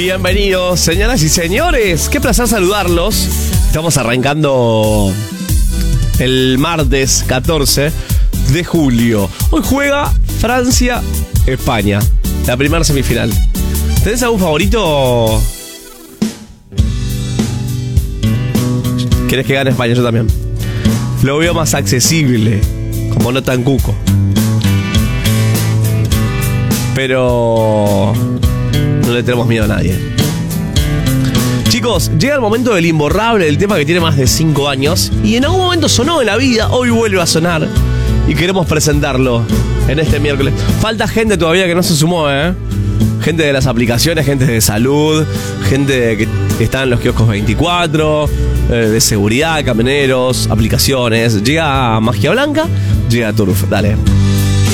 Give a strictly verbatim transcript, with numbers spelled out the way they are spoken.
Bienvenidos, señoras y señores. Qué placer saludarlos. Estamos arrancando el martes catorce de julio. Hoy juega Francia-España, la primera semifinal. ¿Tenés algún favorito? ¿Querés que gane España? Yo también. Lo veo más accesible, como no tan cuco. Pero no le tenemos miedo a nadie. Chicos, llega el momento del imborrable, del tema que tiene más de cinco años. Y en algún momento sonó en la vida, hoy vuelve a sonar. Y queremos presentarlo en este miércoles. Falta gente todavía que no se sumó, ¿eh? Gente de las aplicaciones, gente de salud, gente que está en los kioscos veinticuatro, eh, de seguridad, camioneros, aplicaciones. Llega Magia Blanca, llega Turf. Dale.